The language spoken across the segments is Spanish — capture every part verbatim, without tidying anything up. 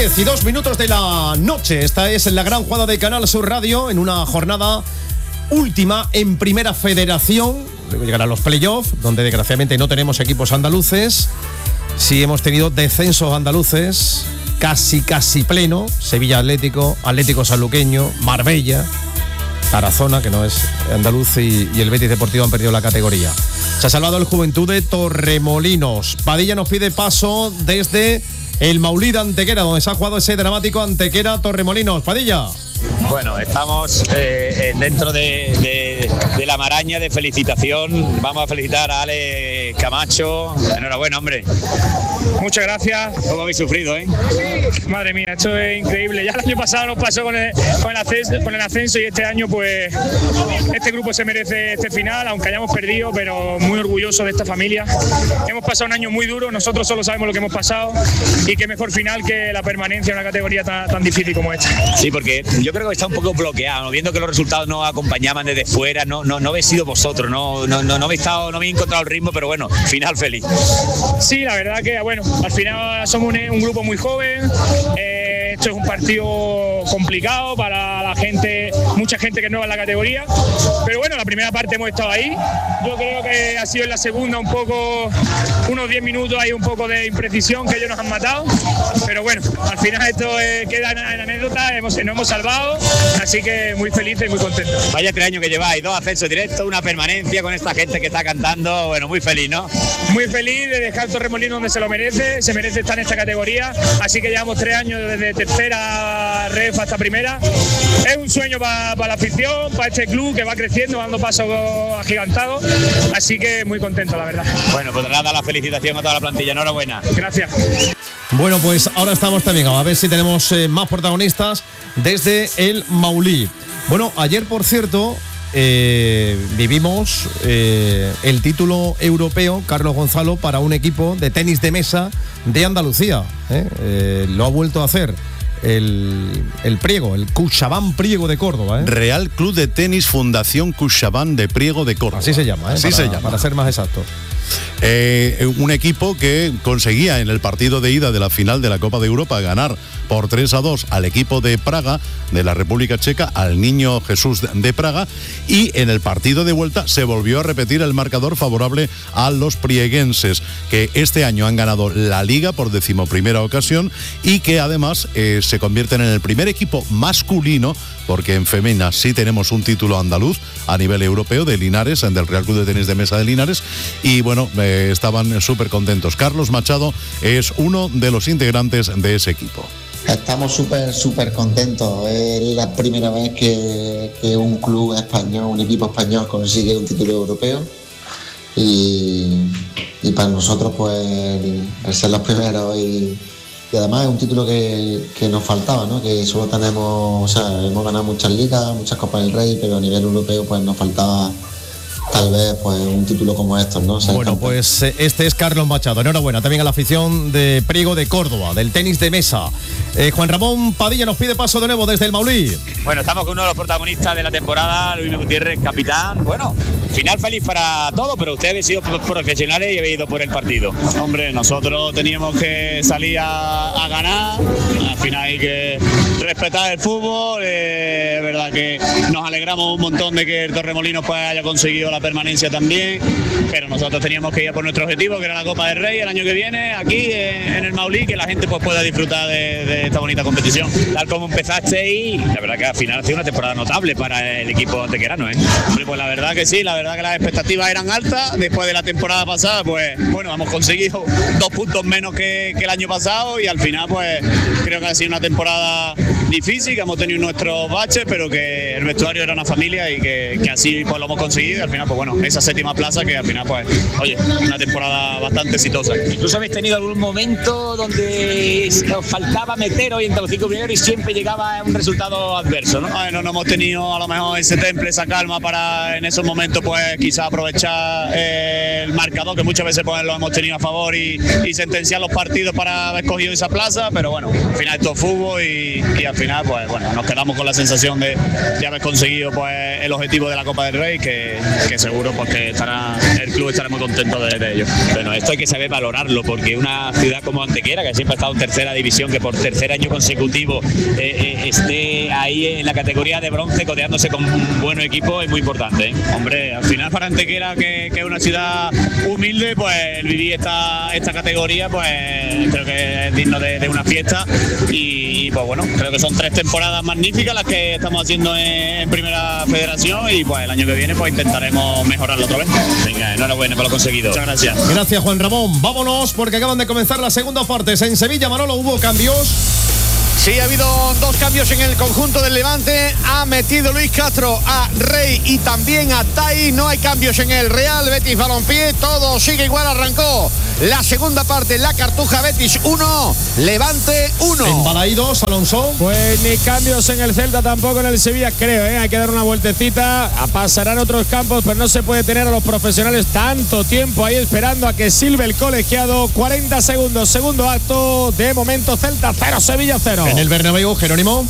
Y dos minutos de la noche. Esta es la gran jugada de Canal Sur Radio en una jornada última en Primera Federación. Luego llegarán los playoffs, donde desgraciadamente no tenemos equipos andaluces. Sí hemos tenido descensos andaluces, casi casi pleno. Sevilla Atlético, Atlético Sanluqueño, Marbella, Tarazona, que no es andaluz, y, y el Betis Deportivo han perdido la categoría. Se ha salvado el Juventud de Torremolinos. Padilla nos pide paso desde el Maulí de Antequera, donde se ha jugado ese dramático Antequera-Torremolinos. Padilla. Bueno, estamos eh, dentro de, de, de la maraña de felicitación. Vamos a felicitar a Ale Camacho. Enhorabuena, hombre. Muchas gracias. ¿Cómo habéis sufrido, eh? Madre mía, esto es increíble. Ya el año pasado nos pasó con el, con el, ascenso, con el ascenso y este año pues este grupo se merece este final, aunque hayamos perdido, pero muy orgulloso de esta familia. Hemos pasado un año muy duro, nosotros solo sabemos lo que hemos pasado y qué mejor final que la permanencia en una categoría tan, tan difícil como esta. Sí, porque yo creo que está un poco bloqueado, ¿no? Viendo que los resultados no acompañaban desde fuera, no, no, no habéis sido vosotros, no, no, no, no habéis estado, no habéis encontrado el ritmo, pero bueno, final feliz. Sí, la verdad que bueno, al final somos un, un grupo muy joven. Eh, esto es un partido complicado para la gente, mucha gente que es nueva en la categoría, pero bueno, la primera parte hemos estado ahí. Yo creo que ha sido en la segunda un poco, unos diez minutos hay un poco de imprecisión que ellos nos han matado, pero bueno, al final esto eh, queda en, en anécdota, hemos, nos hemos salvado, así que muy felices y muy contentos. Vaya tres años que lleváis, dos ascensos directos, una permanencia con esta gente que está cantando, bueno, muy feliz, ¿no? Muy feliz de dejar Torremolinos donde se lo merece, se merece estar en esta categoría, así que llevamos tres años desde tercera ref hasta primera. Es un sueño para pa la afición, para este club que va creciendo, dando pasos agigantados, así que muy contento, la verdad. Bueno, pues nada, la felicitación a toda la plantilla, enhorabuena. Gracias. Bueno, pues ahora estamos también, a ver si tenemos eh, más protagonistas desde el Maulí. Bueno, ayer, por cierto, eh, vivimos eh, el título europeo, Carlos Gonzalo, para un equipo de tenis de mesa de Andalucía. ¿eh? Eh, lo ha vuelto a hacer el, el Priego, el Cuxabán Priego de Córdoba. ¿eh? Real Club de Tenis Fundación Cuxabán de Priego de Córdoba. Así se llama, ¿eh? Así para, se llama. Para ser más exactos. Eh, un equipo que conseguía en el partido de ida de la final de la Copa de Europa ganar por tres a dos al equipo de Praga, de la República Checa, al Niño Jesús de Praga, y en el partido de vuelta se volvió a repetir el marcador favorable a los prieguenses, que este año han ganado la Liga por decimoprimera ocasión y que además eh, se convierten en el primer equipo masculino, porque en femeninas sí tenemos un título andaluz a nivel europeo de Linares, del Real Club de Tenis de Mesa de Linares, y bueno, eh, estaban súper contentos. Carlos Machado es uno de los integrantes de ese equipo. Estamos súper, súper contentos. Es la primera vez que, que un club español, un equipo español consigue un título europeo y, y para nosotros pues el, el ser los primeros y, y además es un título que, que nos faltaba, ¿no? Que solo tenemos, o sea, hemos ganado muchas ligas, muchas Copas del Rey, pero a nivel europeo pues nos faltaba tal vez pues un título como estos, ¿no? Ser bueno, campeón. pues este es Carlos Machado. Enhorabuena también a la afición de Priego de Córdoba, del tenis de mesa. Eh, Juan Ramón Padilla nos pide paso de nuevo desde el Maulí. Bueno, estamos con uno de los protagonistas de la temporada, Luis Gutiérrez, capitán. Bueno, final feliz para todos, pero ustedes habéis sido profesionales y habéis ido por el partido. Hombre, nosotros teníamos que salir a, a ganar, al final hay que respetar el fútbol, eh, es verdad que nos alegramos un montón de que el Torremolinos pues haya conseguido la permanencia también, pero nosotros teníamos que ir a por nuestro objetivo, que era la Copa del Rey el año que viene, aquí eh, en el Maulí, que la gente pues pueda disfrutar de, de esta bonita competición. Tal como empezaste y la verdad que al final ha sido una temporada notable para el equipo antequerano, ¿eh? Hombre, pues la verdad que sí, la verdad que las expectativas eran altas, después de la temporada pasada, pues bueno, hemos conseguido dos puntos menos que, que el año pasado y al final pues creo que ha sido una temporada difícil, que hemos tenido nuestros baches, pero que el vestuario era una familia y que, que así pues lo hemos conseguido y al final pues bueno, esa séptima plaza que al final pues, oye, una temporada bastante exitosa. ¿Incluso habéis tenido algún momento donde os faltaba meter hoy entre los cinco primeros y siempre llegaba a un resultado adverso, ¿no? Bueno, no hemos tenido a lo mejor ese temple, esa calma para en esos momentos pues quizá aprovechar eh, el marcador, que muchas veces pues lo hemos tenido a favor y, y sentenciar los partidos para haber cogido esa plaza, pero bueno, al final esto es fútbol y, y al final final, pues bueno, nos quedamos con la sensación de, de haber conseguido pues el objetivo de la Copa del Rey, que, que seguro pues que estará, el club estará muy contento de, de ello. Bueno, esto hay que saber valorarlo, porque una ciudad como Antequera, que siempre ha estado en tercera división, que por tercer año consecutivo eh, eh, esté ahí en la categoría de bronce, codeándose con un buen equipo, es muy importante, ¿eh? Hombre, al final para Antequera, que, que es una ciudad humilde, pues el vivir esta, esta categoría, pues creo que es digno de, de una fiesta. Y pues bueno, creo que son tres temporadas magníficas las que estamos haciendo en, en Primera Federación, y pues el año que viene pues intentaremos mejorarlo otra vez. Venga, enhorabuena por lo conseguido. Muchas gracias. Gracias, Juan Ramón. Vámonos, porque acaban de comenzar las segundas partes. En Sevilla, Manolo, hubo cambios. Sí, ha habido dos cambios en el conjunto del Levante. Ha metido Luis Castro a Rey y también a Tai. No hay cambios en el Real Betis Balompié. Todo sigue igual. Arrancó la segunda parte. La Cartuja. Betis uno, Levante uno. En Balaídos, Alonso. Pues ni cambios en el Celta, tampoco en el Sevilla, creo, ¿eh? Hay que dar una vueltecita. Pasarán otros campos, pero no se puede tener a los profesionales tanto tiempo ahí esperando a que silbe el colegiado. cuarenta segundos, segundo acto. De momento, Celta cero, Sevilla cero. En el Bernabéu, Jerónimo.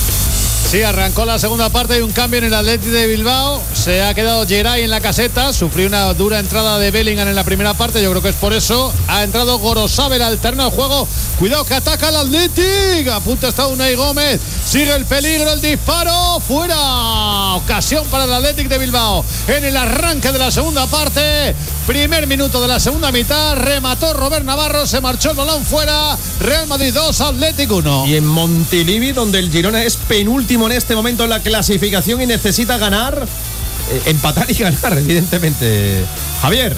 Sí, arrancó la segunda parte y un cambio en el Athletic de Bilbao. Se ha quedado Geray en la caseta. Sufrió una dura entrada de Bellingham en la primera parte. Yo creo que es por eso. Ha entrado Gorosabel al terreno de juego. Cuidado que ataca el Athletic. A punto está Unai Gómez. Sigue el peligro, el disparo. Fuera. Ocasión para el Athletic de Bilbao. En el arranque de la segunda parte. Primer minuto de la segunda mitad. Remató Robert Navarro. Se marchó el balón fuera. Real Madrid dos, Athletic uno. Y en Montilivi, donde el Girona es penúltimo en este momento en la clasificación y necesita ganar, eh, empatar y ganar, evidentemente. Javier.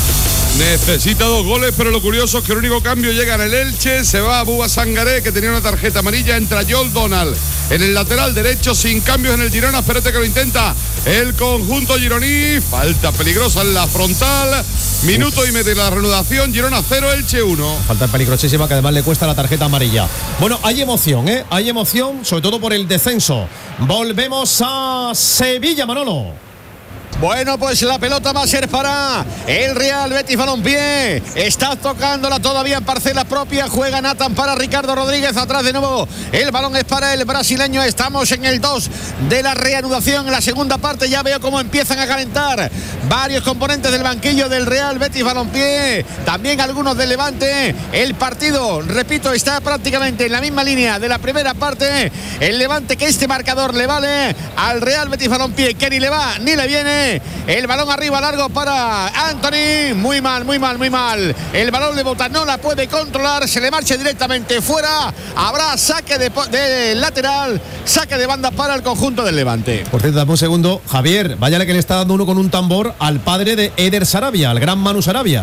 Necesita dos goles, pero lo curioso es que el único cambio llega en el Elche. Se va a Bouba Sangaré, que tenía una tarjeta amarilla. Entra Joel Donald en el lateral derecho, sin cambios en el Girona. Espérate que lo intenta el conjunto gironí. Falta peligrosa en la frontal. Minuto y medio de la reanudación. Girona cero, Elche uno. Falta peligrosísima, que además le cuesta la tarjeta amarilla. Bueno, hay emoción, ¿eh? Hay emoción, sobre todo por el descenso. Volvemos a Sevilla, Manolo. Bueno, pues la pelota va a ser para el Real Betis Balompié. Está tocándola todavía en parcela propia. Juega Nathan para Ricardo Rodríguez. Atrás de nuevo el balón es para el brasileño. Estamos en el dos de la reanudación. En la segunda parte ya veo cómo empiezan a calentar varios componentes del banquillo del Real Betis Balompié. También algunos del Levante. El partido, repito, está prácticamente en la misma línea de la primera parte. El Levante, que este marcador le vale al Real Betis Balompié, que ni le va ni le viene. El balón arriba largo para Anthony. Muy mal, muy mal, muy mal. El balón de Bota no la puede controlar. Se le marcha directamente fuera. Habrá saque de, de lateral. Saque de banda para el conjunto del Levante. Por cierto, dame un segundo. Javier, váyale que le está dando uno con un tambor al padre de Eder Sarabia, al gran Manu Sarabia.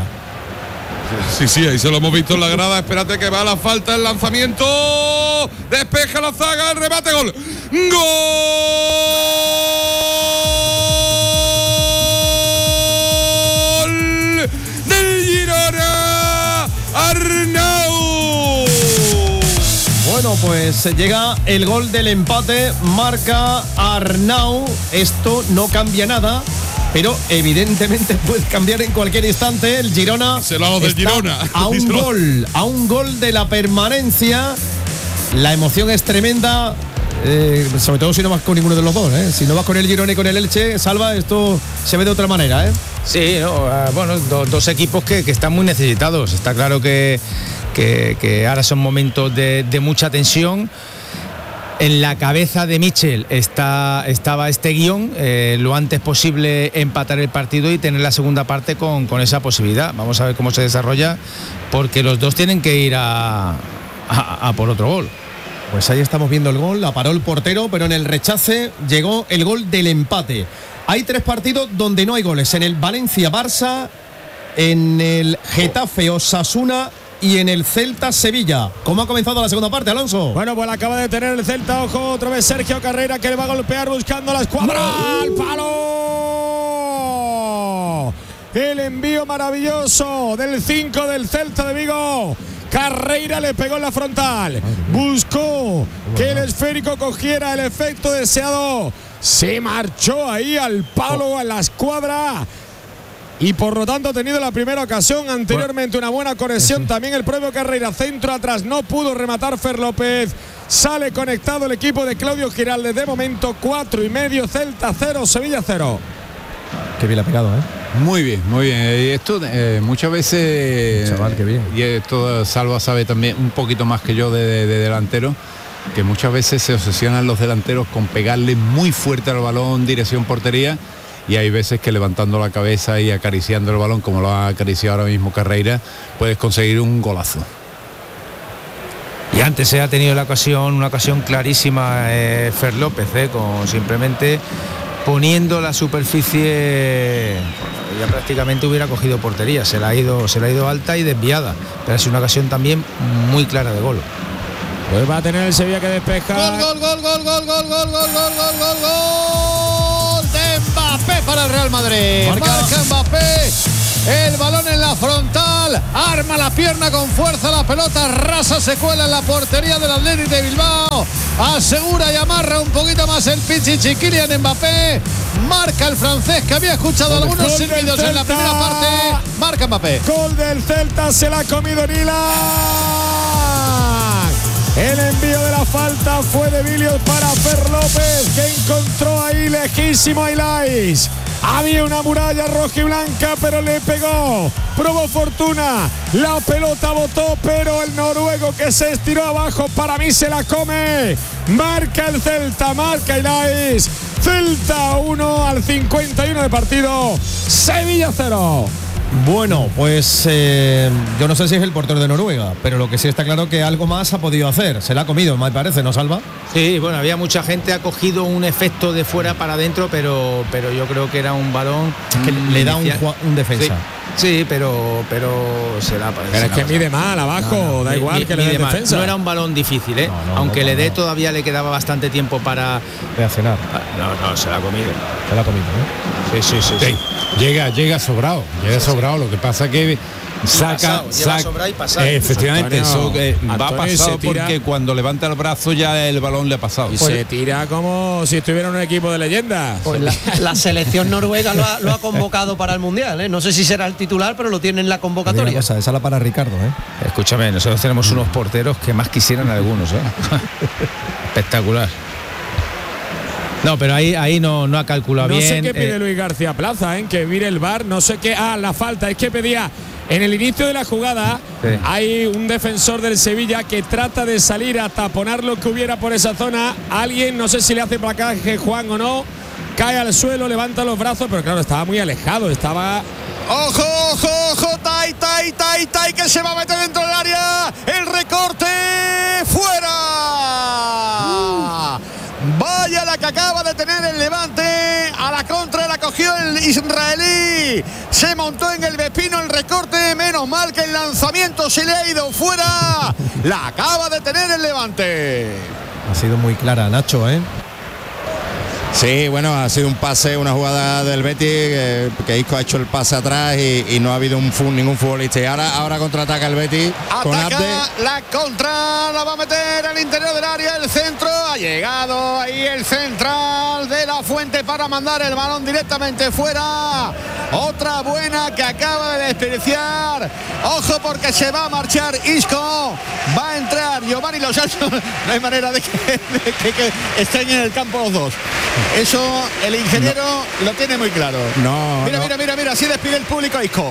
Sí, sí, ahí se lo hemos visto en la grada. Espérate que va a la falta, el lanzamiento. Despeja la zaga, el remate, gol. ¡Gol! Arnau. Bueno, pues llega el gol del empate, marca Arnau. Esto no cambia nada, pero evidentemente puede cambiar en cualquier instante. El Girona se lo hago del Girona a un gol, a un gol de la permanencia. La emoción es tremenda. Eh, sobre todo si no vas con ninguno de los dos, ¿eh? Si no vas con el Girona y con el Elche, Salva, esto se ve de otra manera, ¿eh? Sí, no, uh, bueno, do, dos equipos que, que están muy necesitados. Está claro que, que, que ahora son momentos de, de mucha tensión. En la cabeza de Michel está, estaba este guión, eh, lo antes posible empatar el partido y tener la segunda parte con, con esa posibilidad. Vamos a ver cómo se desarrolla, porque los dos tienen que ir a, a, a por otro gol. Pues ahí estamos viendo el gol, la paró el portero, pero en el rechace llegó el gol del empate. Hay tres partidos donde no hay goles, en el Valencia-Barça, en el Getafe-Osasuna y en el Celta-Sevilla. ¿Cómo ha comenzado la segunda parte, Alonso? Bueno, pues acaba de tener el Celta, ojo, otra vez Sergio Carrera, que le va a golpear buscando la escuadra. ¡Al palo! El envío maravilloso del cinco del Celta de Vigo. Carreira le pegó en la frontal. Buscó que el esférico cogiera el efecto deseado. Se marchó ahí al palo, a la escuadra. Y por lo tanto ha tenido la primera ocasión. Anteriormente una buena conexión. También el propio Carreira, centro atrás. No pudo rematar Fer López. Sale conectado el equipo de Claudio Giraldes. De momento cuatro y medio, Celta cero, Sevilla cero. Qué bien le ha pegado, ¿eh? Muy bien, muy bien. Y esto eh, muchas veces, chaval, qué bien. Y esto Salva sabe también un poquito más que yo de, de, de delantero, que muchas veces se obsesionan los delanteros con pegarle muy fuerte al balón, dirección portería, y hay veces que levantando la cabeza y acariciando el balón, como lo ha acariciado ahora mismo Carreira, puedes conseguir un golazo. Y antes se ha tenido la ocasión, una ocasión clarísima eh, Fer López, eh, con simplemente poniendo la superficie, ya prácticamente hubiera cogido portería, se la ha ido, se la ha ido alta y desviada, pero es una ocasión también muy clara de gol. Pues va a tener el Sevilla que despejar. Gol, gol, gol, gol, gol, gol, gol, gol, gol, gol, gol, gol de Mbappé para el Real Madrid. Marca, Marca Mbappé. El balón en la frontal, arma la pierna con fuerza, la pelota rasa, se cuela en la portería del Athletic de Bilbao, asegura y amarra un poquito más el Pichichi. Kylian Mbappé, marca el francés que había escuchado Gol, algunos gol silbidos en la primera parte, marca Mbappé. Gol del Celta, se la ha comido Nila. El envío de la falta fue de Vilios para Fer López, que encontró ahí lejísimo a Ilais. Había una muralla roja y blanca, pero le pegó. Probó fortuna. La pelota botó, pero el noruego que se estiró abajo, para mí se la come. Marca el Celta, marca Ilais. Celta uno al cincuenta y uno de partido. Sevilla cero. Bueno, pues eh, yo no sé si es el portero de Noruega, pero lo que sí está claro que algo más ha podido hacer. Se la ha comido, me parece, ¿no, Salva? Sí, bueno, había mucha gente, ha cogido un efecto de fuera para adentro, pero, pero yo creo que era un balón que mm, le da un, un defensa. Sí, sí, pero, pero se la parece. Pero es que mide mal abajo, no, no, da igual mi, que le dé defensa. No era un balón difícil, ¿eh? No, no, aunque no, no, le dé no. Todavía le quedaba bastante tiempo para reaccionar. No, no, se la ha comido. Se la ha comido, ¿eh? Sí, sí, sí. sí. sí. Llega, llega sobrado, llega sí, sobrado. Sí. Lo que pasa que saca, pasado, saca y pasado. Eh, efectivamente, Antonio, eso eh, va Antonio pasado porque cuando levanta el brazo ya el balón le ha pasado. Y pues, se tira como si estuviera en un equipo de leyendas. Pues la, la selección noruega lo ha, lo ha convocado para el Mundial, ¿eh? No sé si será el titular, pero lo tiene en la convocatoria. Esa, esa la para Ricardo, ¿eh? Escúchame, nosotros tenemos unos porteros que más quisieran algunos, ¿eh? Espectacular. No, pero ahí, ahí no, no ha calculado no bien. No sé qué pide eh, Luis García Plaza, ¿eh? Que mire el V A R, no sé qué. Ah, la falta, es que pedía. En el inicio de la jugada sí. Hay un defensor del Sevilla que trata de salir a taponar lo que hubiera por esa zona. Alguien, no sé si le hace placaje Juan o no, cae al suelo, levanta los brazos, pero claro, estaba muy alejado, estaba... ¡Ojo, ojo, ojo! ¡Tai, tai, tai, tai! Que se va a meter dentro del área. ¡El recorte! ¡Fuera! Uh. Vaya la que acaba de tener el Levante. A la contra la cogió el israelí. Se montó en el Vespino el recorte. Menos mal que el lanzamiento se le ha ido fuera. La acaba de tener el Levante. Ha sido muy clara, Nacho, ¿eh? Sí, bueno, ha sido un pase, una jugada del Betis, eh, que Isco ha hecho el pase atrás y, y no ha habido un, ningún futbolista. Y ahora, ahora contraataca el Betis. Con Ataca Abde. La contra, la va a meter al interior del área, el centro. Ha llegado ahí el central de La Fuente para mandar el balón directamente fuera. Otra buena que acaba de desperdiciar. Ojo porque se va a marchar Isco. Va a entrar Giovanni Lo Celso. No hay manera de que, de que, que estén en el campo los dos. Eso el ingeniero no. Lo tiene muy claro. No, mira, no. mira, mira, mira, así despide el público a Isco.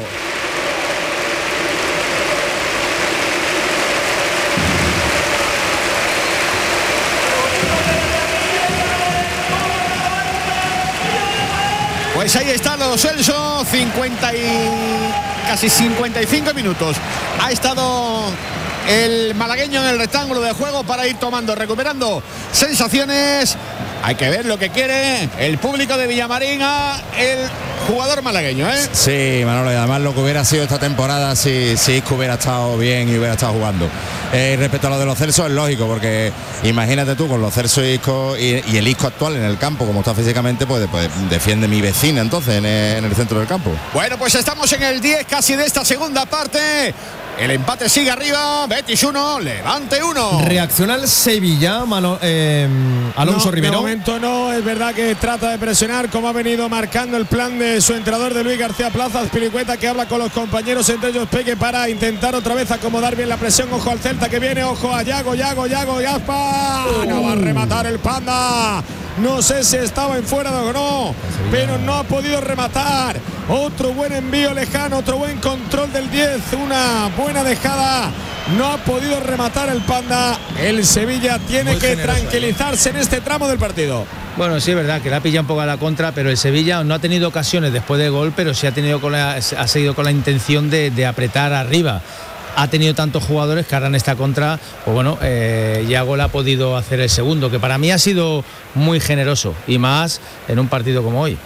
Pues ahí está Lo Celso, cincuenta y casi cincuenta y cinco minutos. Ha estado el malagueño en el rectángulo de juego para ir tomando, recuperando sensaciones. Hay que ver lo que quiere el público de Villamarín a el jugador malagueño, ¿eh? Sí, Manolo, y además lo que hubiera sido esta temporada si, si Isco hubiera estado bien y hubiera estado jugando. Eh, respecto a lo de Lo Celso es lógico, porque imagínate tú con Lo Celso y Isco y, y el Isco actual en el campo, como está físicamente, pues, pues defiende mi vecina entonces en el, en el centro del campo. Bueno, pues estamos en el diez casi de esta segunda parte. El empate sigue arriba. Betis uno, Levante uno. Reacciona el Sevilla, Mano, eh, Alonso no, Rivero. De momento no, es verdad que trata de presionar como ha venido marcando el plan de su entrenador de Luis García Plaza, Azpilicueta, que habla con los compañeros, entre ellos Peque, para intentar otra vez acomodar bien la presión. Ojo al Celta que viene, ojo a Yago, Yago, Yago y Aspa. Uh. No va a rematar el Panda. No sé si estaba en fuera o no, pero no ha podido rematar. Otro buen envío lejano, otro buen control del diez, una buena dejada. No ha podido rematar el Panda. El Sevilla tiene Muy que tranquilizarse ahí en este tramo del partido. Bueno, sí es verdad que la pilla un poco a la contra, pero el Sevilla no ha tenido ocasiones después del gol, pero sí ha tenido con la, ha seguido con la intención de, de apretar arriba. Ha tenido tantos jugadores que ahora en esta contra, pues bueno, eh, Yago le ha podido hacer el segundo, que para mí ha sido muy generoso, y más en un partido como hoy.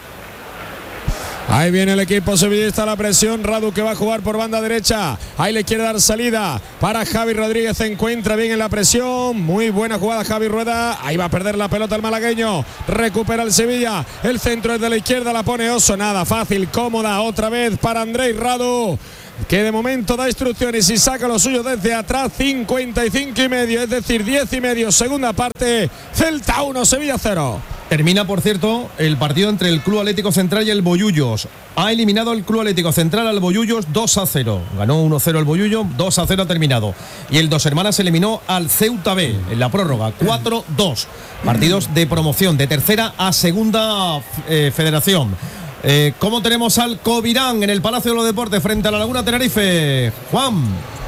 Ahí viene el equipo sevillista, la presión. Radu que va a jugar por banda derecha. Ahí le quiere dar salida para Javi Rodríguez. Se encuentra bien en la presión. Muy buena jugada Javi Rueda. Ahí va a perder la pelota el malagueño. Recupera el Sevilla. El centro es de la izquierda, la pone Oso. Nada fácil, cómoda otra vez para Andrei Radu, que de momento da instrucciones y saca lo suyo desde atrás. Cincuenta y cinco y medio, es decir, diez y medio, segunda parte. Celta uno, Sevilla cero. Termina, por cierto, el partido entre el Club Atlético Central y el Bollullos. Ha eliminado el Club Atlético Central al Bollullos dos a cero. Ganó uno a cero el Bollullos, dos a cero ha terminado. Y el Dos Hermanas eliminó al Ceuta B en la prórroga, cuatro dos. Partidos de promoción de tercera a segunda eh, federación. Eh, ¿Cómo tenemos al Covirán en el Palacio de los Deportes frente a la Laguna Tenerife? Juan.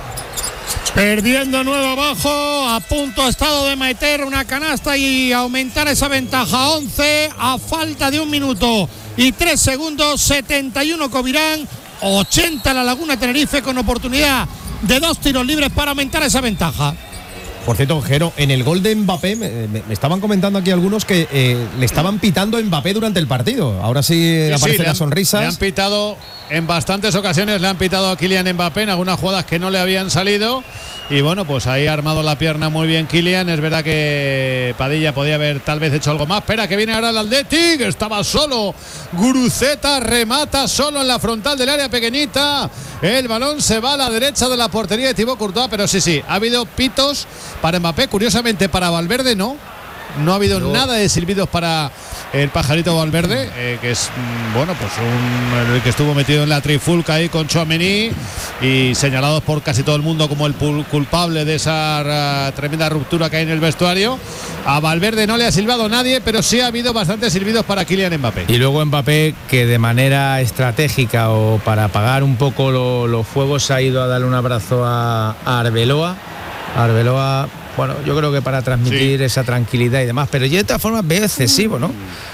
Perdiendo nuevo abajo, a punto ha estado de meter una canasta y aumentar esa ventaja. once a falta de un minuto y tres segundos. setenta y uno Covirán, ochenta la Laguna Tenerife, con oportunidad de dos tiros libres para aumentar esa ventaja. Por cierto, Jero, en el gol de Mbappé, me, me, me estaban comentando aquí algunos que eh, le estaban pitando a Mbappé durante el partido. Ahora sí, sí aparecen sí, las sonrisas. Le han pitado en bastantes ocasiones, le han pitado a Kylian Mbappé en algunas jugadas que no le habían salido. Y bueno, pues ahí ha armado la pierna muy bien Kylian. Es verdad que Padilla podía haber tal vez hecho algo más. Espera, que viene ahora el Athletic. Estaba solo. Guruceta remata solo en la frontal del área pequeñita. El balón se va a la derecha de la portería de Thibaut Courtois. Pero sí, sí, ha habido pitos para Mbappé. Curiosamente, para Valverde no. No ha habido no. nada de silbidos para el pajarito Valverde, eh, que es, bueno, pues un, el que estuvo metido en la trifulca ahí con Tchouaméni y señalados por casi todo el mundo como el culpable de esa uh, tremenda ruptura que hay en el vestuario. A Valverde no le ha silbado nadie, pero sí ha habido bastantes silbidos para Kylian Mbappé. Y luego Mbappé, que de manera estratégica o para apagar un poco lo, los fuegos, ha ido a darle un abrazo a, a Arbeloa. Arbeloa, bueno, yo creo que para transmitir sí. esa tranquilidad y demás, pero yo de todas formas veo excesivo, ¿no?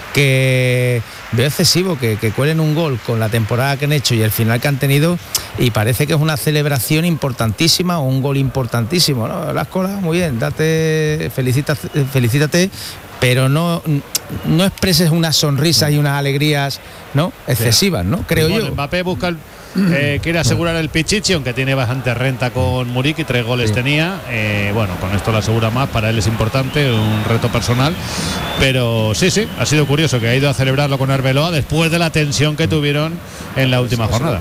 Que veo excesivo que, que cuelen un gol con la temporada que han hecho y el final que han tenido, y parece que es una celebración importantísima o un gol importantísimo, ¿no? Las colas, muy bien, date, felicítate, felicítate, pero no, no expreses unas sonrisas y unas alegrías, ¿no? Excesivas, ¿no? Creo bueno, yo. Mbappé busca el Eh, quiere asegurar el Pichichi, aunque tiene bastante renta con Muriqui, tres goles sí. tenía. Eh, bueno, con esto lo asegura más, para él es importante, un reto personal. Pero sí, sí, ha sido curioso que ha ido a celebrarlo con Arbeloa después de la tensión que tuvieron en la última jornada.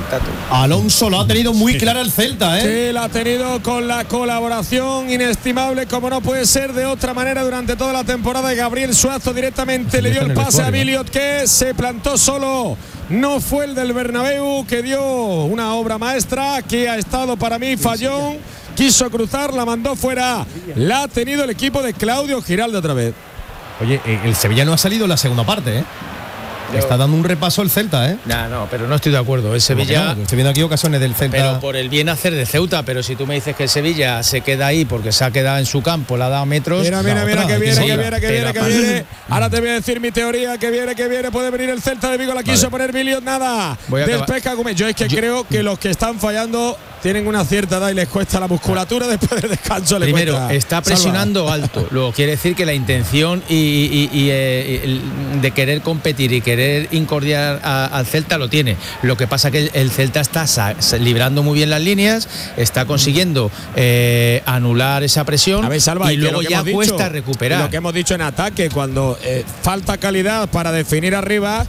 Alonso lo ha tenido muy clara el Celta, ¿eh? Sí, la ha tenido con la colaboración inestimable, como no puede ser de otra manera, durante toda la temporada. Y Gabriel Suazo directamente le dio el pase a Biliot, que se plantó solo. No fue el del Bernabéu, que dio una obra maestra, que ha estado para mí fallón. Quiso cruzar, la mandó fuera. La ha tenido el equipo de Claudio Giraldo otra vez. Oye, el Sevilla no ha salido en la segunda parte, ¿eh? Yo... Está dando un repaso el Celta, ¿eh? No, no, pero no estoy de acuerdo. El Sevilla. No, estoy viendo aquí ocasiones del Celta. Pero por el bien hacer de Ceuta. Pero si tú me dices que el Sevilla se queda ahí porque se ha quedado en su campo, le ha dado metros. Mira, mira, mira, otra, que viene, que viene, que viene, que viene. Ahora te voy a decir mi teoría. Que viene, que viene. Puede venir el Celta de Vigo. La quiso vale. poner Biliot, nada. Despeja Gómez. Yo es que Yo... creo que los que están fallando tienen una cierta edad y les cuesta la musculatura después del descanso. Les Primero, cuesta. está presionando Salva. alto. Luego quiere decir que la intención y, y, y, y eh, de querer competir y querer incordiar a, al Celta lo tiene. Lo que pasa que el, el Celta está sa, librando muy bien las líneas, está consiguiendo eh, anular esa presión. A ver, Salva, y luego ya cuesta dicho, recuperar. Lo que hemos dicho en ataque, cuando eh, falta calidad para definir arriba,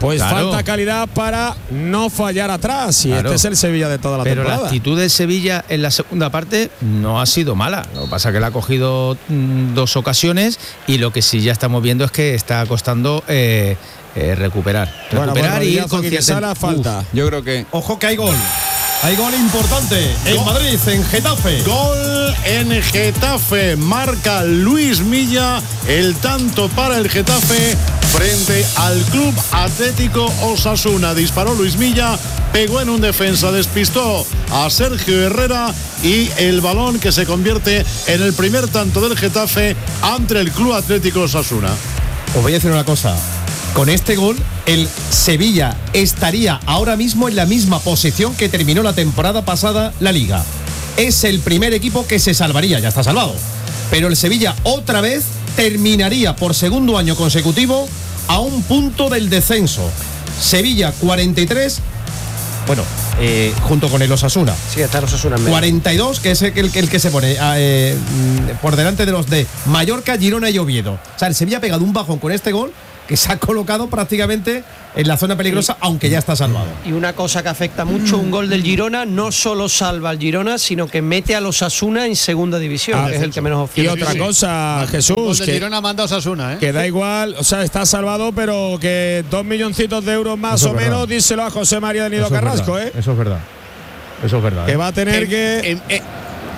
Pues Claro. falta calidad para no fallar atrás. Y Claro. este es el Sevilla de toda la Pero temporada. la actitud del Sevilla en la segunda parte no ha sido mala. Lo que pasa es que le ha cogido mm, dos ocasiones y lo que sí ya estamos viendo es que está costando eh, eh, recuperar. Bueno, recuperar bueno, y ir rodillazo con aquí que cierta- sale, falta. Uf. Yo creo que Ojo que hay gol. Hay gol importante en Gol. Madrid, en Getafe. Gol en Getafe, marca Luis Milla, el tanto para el Getafe frente al Club Atlético Osasuna. Disparó Luis Milla, pegó en un defensa, despistó a Sergio Herrera y el balón que se convierte en el primer tanto del Getafe ante el Club Atlético Osasuna. Os voy a decir una cosa. Con este gol, el Sevilla estaría ahora mismo en la misma posición que terminó la temporada pasada la Liga. Es el primer equipo que se salvaría, ya está salvado. Pero el Sevilla otra vez terminaría por segundo año consecutivo a un punto del descenso. Sevilla cuarenta y tres, bueno, eh, junto con el Osasuna. Sí, está el Osasuna en medio. cuarenta y dos, que es el, el, el que se pone eh, por delante de los de Mallorca, Girona y Oviedo. O sea, el Sevilla ha pegado un bajón con este gol que se ha colocado prácticamente en la zona peligrosa, aunque ya está salvado. Y una cosa que afecta mucho, un gol del Girona no solo salva al Girona, sino que mete a los Osasuna en segunda división, Ah, que es el que menos Y opciones otra tiene. cosa, El Jesús, gol de que, Girona manda a Osasuna, ¿eh? que da igual, o sea, está salvado, pero que dos milloncitos de euros más Eso o es verdad. menos, díselo a José María de Nido Eso es Carrasco, verdad, ¿eh? Eso es verdad. Eso es verdad. Que ¿eh? va a tener En- que. En, en-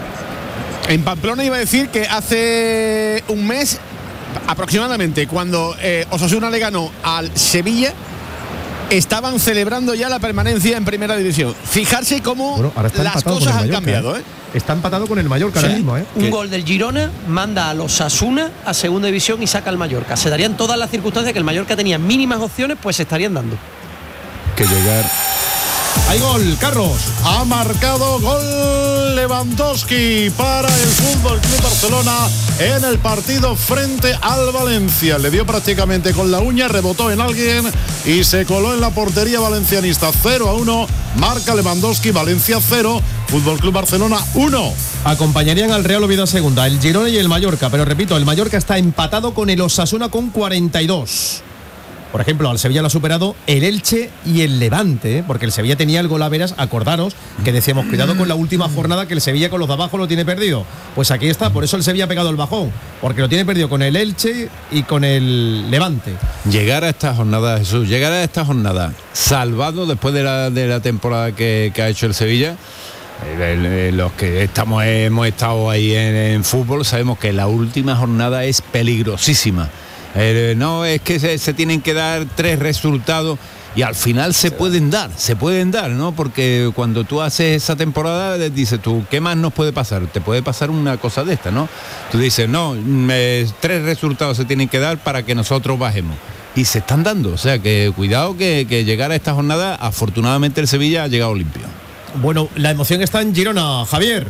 en Pamplona iba a decir que hace un mes aproximadamente, cuando eh, Osasuna le ganó al Sevilla, estaban celebrando ya la permanencia en primera división. Fijarse cómo Bueno, ahora está las empatado con cosas el han Mallorca, cambiado, ¿eh? ¿eh? Está empatado con el Mallorca ahora Sí. mismo, ¿eh? Un gol del Girona manda a los Osasuna a segunda división y saca al Mallorca. Se darían todas las circunstancias que el Mallorca tenía mínimas opciones, pues se estarían dando. que llegar. Hay gol, Carlos. Ha marcado gol Lewandowski para el Fútbol Club Barcelona en el partido frente al Valencia. Le dio prácticamente con la uña, rebotó en alguien y se coló en la portería valencianista. cero a uno, marca Lewandowski, Valencia cero, Fútbol Club Barcelona uno. Acompañarían al Real Oviedo a segunda, el Girona y el Mallorca, pero repito, el Mallorca está empatado con el Osasuna con cuarenta y dos. Por ejemplo, al Sevilla lo ha superado el Elche y el Levante, ¿eh? Porque el Sevilla tenía el golaveras, acordaros que decíamos, cuidado con la última jornada que el Sevilla con los de abajo lo tiene perdido. Pues aquí está, por eso el Sevilla ha pegado el bajón, porque lo tiene perdido con el Elche y con el Levante. Llegar a esta jornada, Jesús, llegar a esta jornada salvado después de la, de la temporada que, que ha hecho el Sevilla. El- el- Los que estamos hemos estado ahí en, en fútbol sabemos que la última jornada es peligrosísima. Eh, no, es que se, se tienen que dar tres resultados y al final se pueden dar, se pueden dar, ¿no? Porque cuando tú haces esa temporada, dices tú, ¿qué más nos puede pasar? Te puede pasar una cosa de esta, ¿no? Tú dices, no, me- tres resultados se tienen que dar para que nosotros bajemos. Y se están dando, o sea que cuidado que, que llegar a esta jornada, afortunadamente el Sevilla ha llegado limpio. Bueno, la emoción está en Girona, Javier.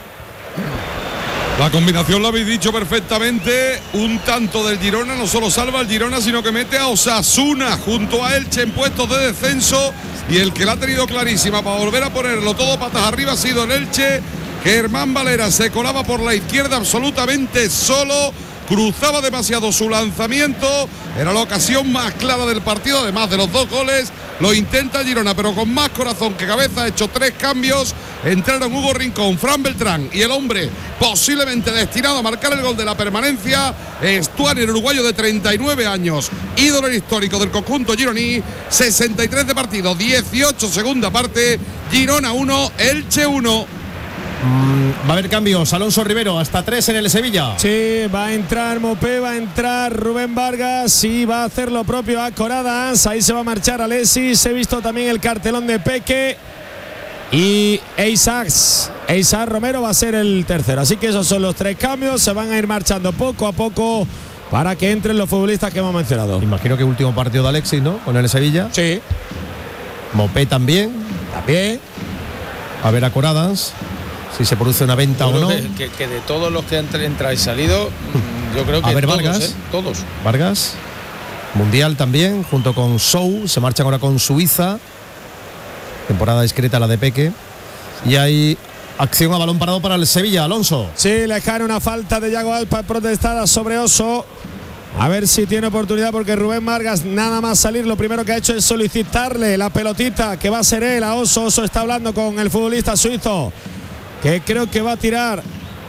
La combinación lo habéis dicho perfectamente. Un tanto del Girona no solo salva al Girona, sino que mete a Osasuna junto a Elche en puestos de descenso. Y el que la ha tenido clarísima para volver a ponerlo todo patas arriba ha sido el Elche, que Germán Valera se colaba por la izquierda absolutamente solo. Cruzaba demasiado su lanzamiento. Era la ocasión más clara del partido, además de los dos goles. Lo intenta Girona, pero con más corazón que cabeza. Ha hecho tres cambios. Entraron Hugo Rincón, Fran Beltrán y el hombre posiblemente destinado a marcar el gol de la permanencia, Estuani, el uruguayo de treinta y nueve años, ídolo histórico del conjunto gironí. Sesenta y tres de partido, dieciocho segunda parte. Girona uno, Elche uno. Mm, va a haber cambios. Alonso Rivero, hasta tres en el Sevilla. Sí, va a entrar Mopé, va a entrar Rubén Vargas y va a hacer lo propio a Coradas. Ahí se va a marchar Alexis. He visto también el cartelón de Peque. Y Eisax, Eisax Romero va a ser el tercero. Así que esos son los tres cambios. Se van a ir marchando poco a poco para que entren los futbolistas que hemos mencionado. Imagino que último partido de Alexis, ¿no? Con el Sevilla. Sí. Mopé también. También. A ver a Coradas si se produce una venta Yo o no. creo que, que- que de todos los que han entrado y salido, mm, yo creo que A ver, todos, Vargas. ¿eh? Todos. Vargas. Mundial también, junto con Sou. Se marchan ahora con Suiza. Temporada discreta la de Peque. Y hay acción a balón parado para el Sevilla, Alonso. Sí, le cae una falta de Yago Alpa protestada sobre Oso. A ver si tiene oportunidad, porque Rubén Vargas nada más salir lo primero que ha hecho es solicitarle la pelotita que va a ser él a Oso. Oso está hablando con el futbolista suizo, que creo que va a tirar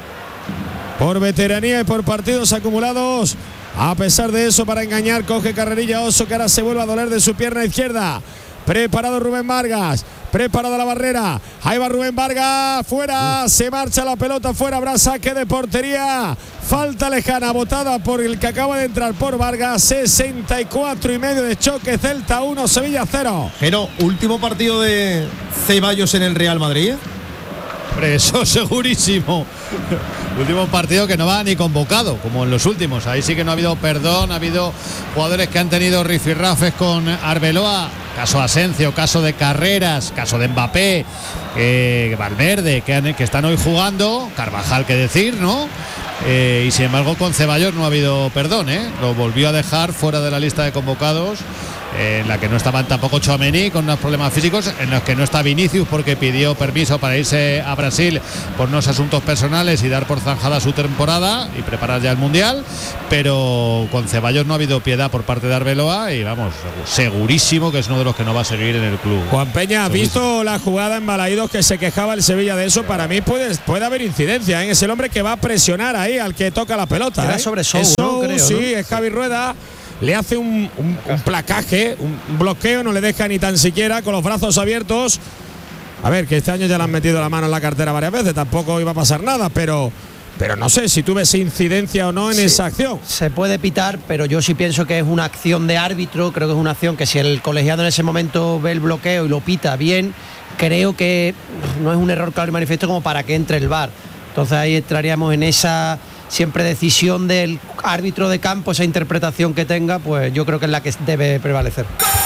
por veteranía y por partidos acumulados. A pesar de eso, para engañar, coge carrerilla Oso, que ahora se vuelve a doler de su pierna izquierda. Preparado Rubén Vargas, preparada la barrera, ahí va Rubén Vargas, fuera, se marcha la pelota, fuera, habrá saque de portería, falta lejana, botada por el que acaba de entrar por Vargas. Sesenta y cuatro y medio de choque, Celta uno, Sevilla cero. Pero último partido de Ceballos en el Real Madrid. Hombre, eso segurísimo. Último partido que no va ni convocado, como en los últimos. Ahí sí que no ha habido perdón, ha habido jugadores que han tenido rifirrafes con Arbeloa. Caso Asencio, caso de Carreras, caso de Mbappé, eh, Valverde, que, han, que están hoy jugando. Carvajal, que decir, ¿no? Eh, y sin embargo con Ceballos no ha habido perdón, ¿eh? Lo volvió a dejar fuera de la lista de convocados, eh, en la que no estaban tampoco Tchouaméni con unos problemas físicos, en los que no está Vinicius porque pidió permiso para irse a Brasil por unos asuntos personales y dar por zanjada su temporada y preparar ya el Mundial. Pero con Ceballos no ha habido piedad por parte de Arbeloa y vamos, segurísimo que es uno de los que no va a seguir en el club. Juan Peña, ¿ha visto la jugada en Balaídos que se quejaba el Sevilla de eso? Para mí puede, puede haber incidencia, ¿eh? Es el hombre que va a presionar ahí al que toca la pelota. Era ¿eh? sobre Sou, es ¿no? Creo, sí, ¿no? es Javi Rueda. Le hace un, un, un placaje, un bloqueo, no le deja ni tan siquiera con los brazos abiertos. A ver, que este año ya le han metido la mano en la cartera varias veces, tampoco iba a pasar nada, pero, pero no sé si tuve esa incidencia o no en sí, esa acción. Se puede pitar, pero yo sí pienso que es una acción de árbitro, creo que es una acción que si el colegiado en ese momento ve el bloqueo y lo pita bien, creo que no es un error claro y manifiesto como para que entre el V A R. Entonces ahí entraríamos en esa siempre decisión del árbitro de campo, esa interpretación que tenga, pues yo creo que es la que debe prevalecer.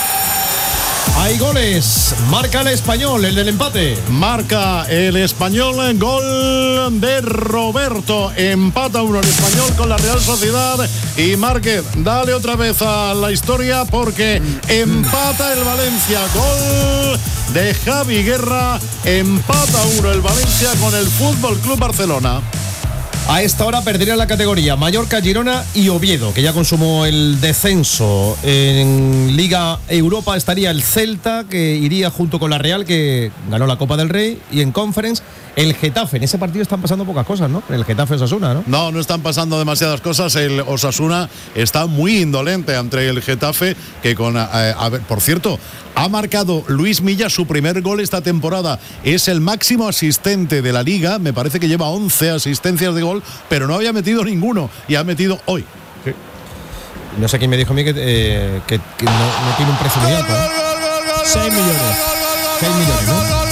Hay goles, marca el Español, el del empate. Marca el Español, gol de Roberto. Empata uno el Español con la Real Sociedad. Y Márquez, dale otra vez a la historia porque empata el Valencia. Gol de Javi Guerra. Empata uno el Valencia con el Fútbol Club Barcelona. A esta hora perdería la categoría Mallorca, Girona y Oviedo, que ya consumó el descenso. En Liga Europa estaría el Celta, que iría junto con la Real, que ganó la Copa del Rey, y en Conference el Getafe. En ese partido están pasando pocas cosas, ¿no? El Getafe Osasuna, ¿no? No, no están pasando demasiadas cosas. El Osasuna está muy indolente ante el Getafe, que con, eh, a ver, por cierto, ha marcado Luis Milla su primer gol esta temporada. Es el máximo asistente de la Liga, me parece que lleva once asistencias de gol, pero no había metido ninguno y ha metido hoy. Sí. No sé quién me dijo a mí que, eh, que, que no, no tiene un precio muy alto. ¿eh? seis millones. seis millones, ¿no?